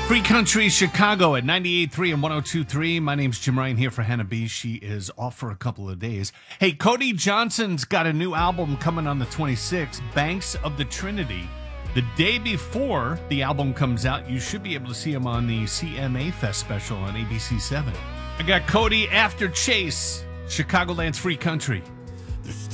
Free Country Chicago at 98.3 and 102.3. My name's Jim Ryan here for Hannah B. She is off for a couple of days. Hey, Cody Johnson's got a new album coming on the 26th, Banks of the Trinity. The day before the album comes out, you should be able to see him on the CMA Fest special on ABC7. I got Cody after Chase, Chicagoland's Free Country.